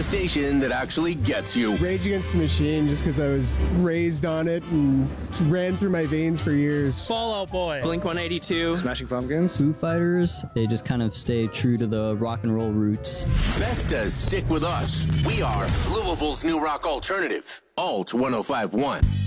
the station that actually gets you. Rage Against the Machine, just because I was raised on it and ran through my veins for years. Fall Out Boy. Blink-182. Smashing Pumpkins. Foo Fighters. They just kind of stay true to the rock and roll roots. Bestas stick with us. We are Louisville's new rock alternative. Alt 105.1.